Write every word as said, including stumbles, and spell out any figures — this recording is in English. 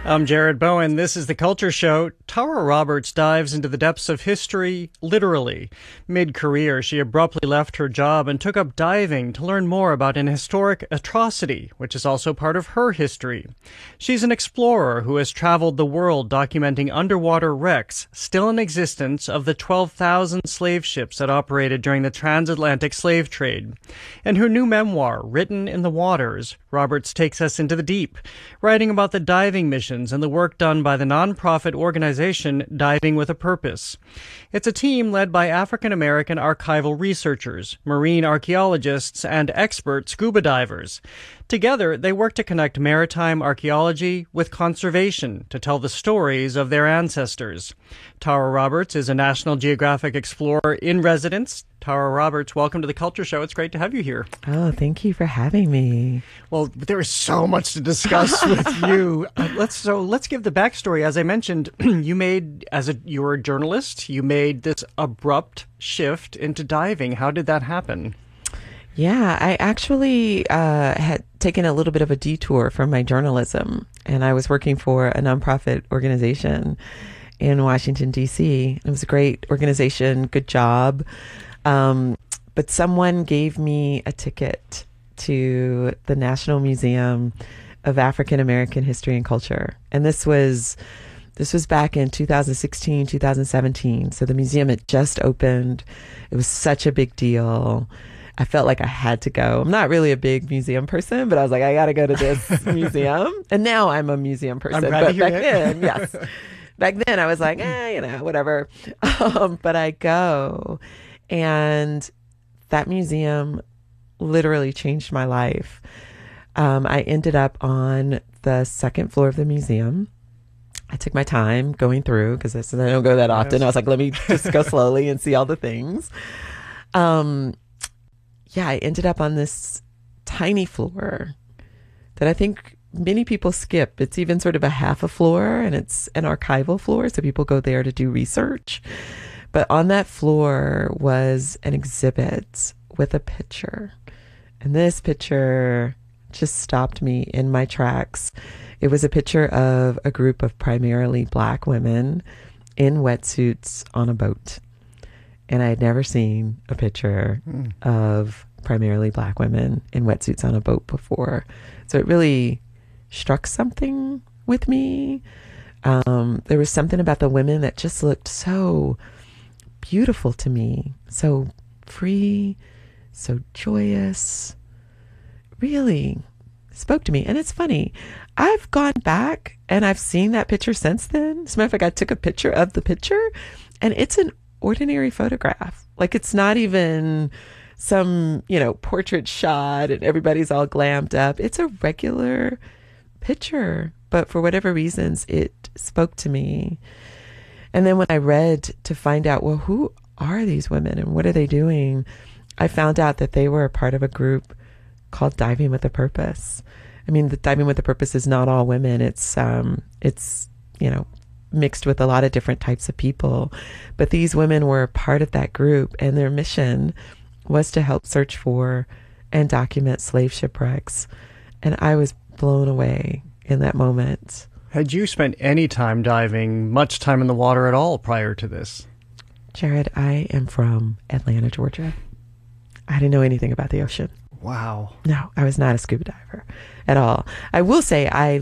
I'm Jared Bowen. This is The Culture Show. Tara Roberts dives into the depths of history, literally. Mid-career, she abruptly left her job and took up diving to learn more about an historic atrocity, which is also part of her history. She's an explorer who has traveled the world documenting underwater wrecks still in existence of the twelve thousand slave ships that operated during the transatlantic slave trade. In her new memoir, Written in the Waters, Roberts takes us into the deep, writing about the diving missions and the work done by the nonprofit organization Diving with a Purpose. It's a team led by African-American archival researchers, marine archaeologists, and expert scuba divers. Together, they work to connect maritime archaeology with conservation to tell the stories of their ancestors. Tara Roberts is a National Geographic Explorer in residence. Tara Roberts, welcome to The Culture Show. It's great to have you here. Oh, thank you for having me. Well, there is so much to discuss with you. Uh, let's so let's give the backstory. As I mentioned, you made as a you were a journalist. You made this abrupt shift into diving. How did that happen? Yeah, I actually uh, had taken a little bit of a detour from my journalism, and I was working for a nonprofit organization in Washington, D C. It was a great organization, good job. Um, but someone gave me a ticket to the National Museum of African American History and Culture. And this was this was back in two thousand sixteen, two thousand seventeen. So the museum had just opened. It was such a big deal. I felt like I had to go. I'm not really a big museum person, but I was like, I got to go to this museum. And now I'm a museum person. I'm glad but to hear back it. then, yes. Back then I was like, eh, you know, whatever. Um, but I go, and that museum literally changed my life. Um, I ended up on the second floor of the museum. I took my time going through because I said I don't go that often. Yes. I was like, let me just go slowly and see all the things. Um, yeah, I ended up on this tiny floor that I think many people skip. It's even sort of a half a floor, and it's an archival floor, so people go there to do research. But on that floor was an exhibit with a picture. And this picture just stopped me in my tracks. It was a picture of a group of primarily Black women in wetsuits on a boat. And I had never seen a picture mm. of primarily Black women in wetsuits on a boat before. So it really struck something with me. Um, there was something about the women that just looked so beautiful to me, so free, so joyous, really spoke to me. And it's funny, I've gone back and I've seen that picture since then. As a matter of fact, I took a picture of the picture, and it's an ordinary photograph. Like, it's not even some, you know, portrait shot and everybody's all glammed up. It's a regular picture, but for whatever reasons, it spoke to me. And then when I read to find out, well, who are these women and what are they doing? I found out that they were a part of a group called Diving with a Purpose. I mean, the Diving with a Purpose is not all women. It's, um, it's, you know, mixed with a lot of different types of people. But these women were a part of that group, and their mission was to help search for and document slave shipwrecks. And I was blown away in that moment. Had you spent any time diving, much time in the water at all prior to this? Jared, I am from Atlanta, Georgia. I didn't know anything about the ocean. Wow. No, I was not a scuba diver at all. I will say I